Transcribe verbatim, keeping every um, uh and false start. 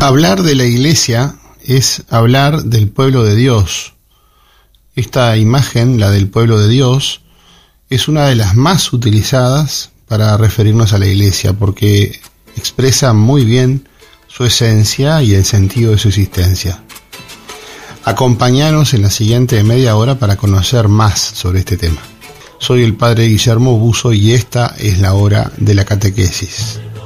Hablar de la iglesia es hablar del pueblo de Dios. Esta imagen, la del pueblo de Dios, es una de las más utilizadas para referirnos a la iglesia, porque expresa muy bien su esencia y el sentido de su existencia. Acompáñanos en la siguiente media hora para conocer más sobre este tema. Soy el padre Guillermo Buzo y esta es la hora de la catequesis.